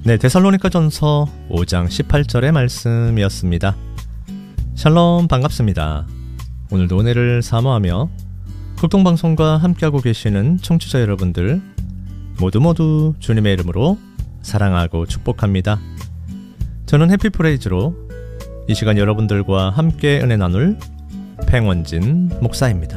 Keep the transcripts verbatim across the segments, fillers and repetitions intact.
네, 데살로니가전서 오 장 십팔 절의 말씀이었습니다. 샬롬, 반갑습니다. 오늘도 은혜를 사모하며 극동방송과 함께하고 계시는 청취자 여러분들 모두 모두 주님의 이름으로 사랑하고 축복합니다. 저는 해피프레이즈로 이 시간 여러분들과 함께 은혜 나눌 팽원진 목사입니다.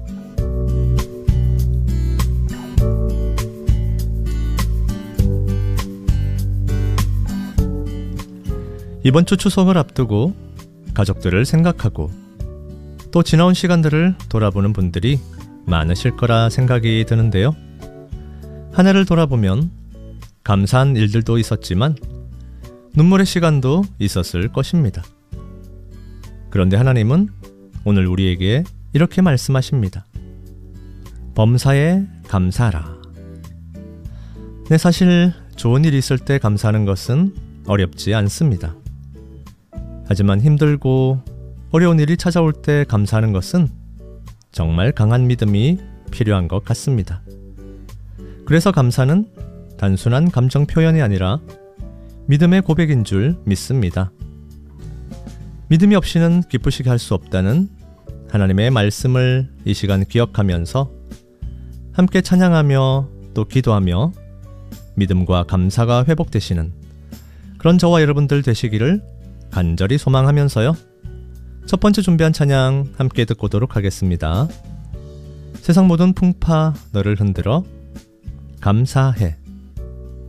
이번 주 추석을 앞두고 가족들을 생각하고 또 지나온 시간들을 돌아보는 분들이 많으실 거라 생각이 드는데요. 한 해를 돌아보면 감사한 일들도 있었지만 눈물의 시간도 있었을 것입니다. 그런데 하나님은 오늘 우리에게 이렇게 말씀하십니다. 범사에 감사하라. 네, 사실 좋은 일이 있을 때 감사하는 것은 어렵지 않습니다. 하지만 힘들고 어려운 일이 찾아올 때 감사하는 것은 정말 강한 믿음이 필요한 것 같습니다. 그래서 감사는 단순한 감정 표현이 아니라 믿음의 고백인 줄 믿습니다. 믿음이 없이는 기쁘시게 할 수 없다는 하나님의 말씀을 이 시간 기억하면서 함께 찬양하며 또 기도하며 믿음과 감사가 회복되시는 그런 저와 여러분들 되시기를 간절히 소망하면서요. 첫 번째 준비한 찬양 함께 듣고 오도록 하겠습니다. 세상 모든 풍파 너를 흔들어 감사해.